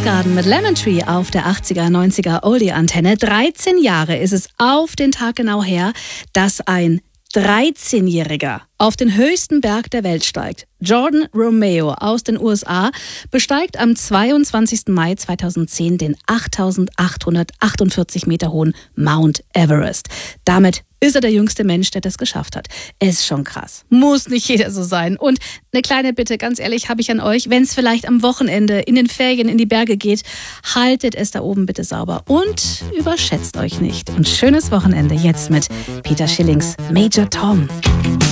Soundgarden mit Lemon Tree auf der 80er, 90er Oldie-Antenne. 13 Jahre ist es auf den Tag genau her, dass ein 13-Jähriger auf den höchsten Berg der Welt steigt. Jordan Romeo aus den USA besteigt am 22. Mai 2010 den 8.848 Meter hohen Mount Everest. Damit ist er der jüngste Mensch, der das geschafft hat. Ist schon krass. Muss nicht jeder so sein. Und eine kleine Bitte, ganz ehrlich, habe ich an euch, wenn es vielleicht am Wochenende in den Ferien in die Berge geht, haltet es da oben bitte sauber und überschätzt euch nicht. Und schönes Wochenende jetzt mit Peter Schillings Major Tom.